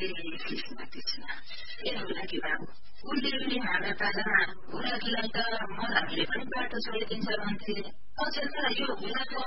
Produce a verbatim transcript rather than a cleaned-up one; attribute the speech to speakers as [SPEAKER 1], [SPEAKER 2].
[SPEAKER 1] उसले कृष्ण कृष्ण ए होला कि बाबु उसले हाम्रा पालामा हुलाकीलाई त मलामीले पनि बाटो छोडिदिन्छ भन्थे अचेल त यो हुलाको